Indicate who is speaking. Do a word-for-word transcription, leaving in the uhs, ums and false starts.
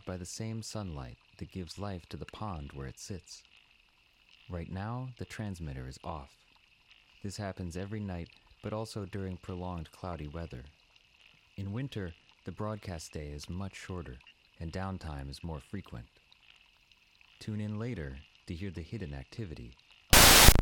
Speaker 1: by the same sunlight that gives life to the pond where it sits. Right now, the transmitter is off. This happens every night, but also during prolonged cloudy weather. In winter, the broadcast day is much shorter, and downtime is more frequent. Tune in later to hear the hidden activity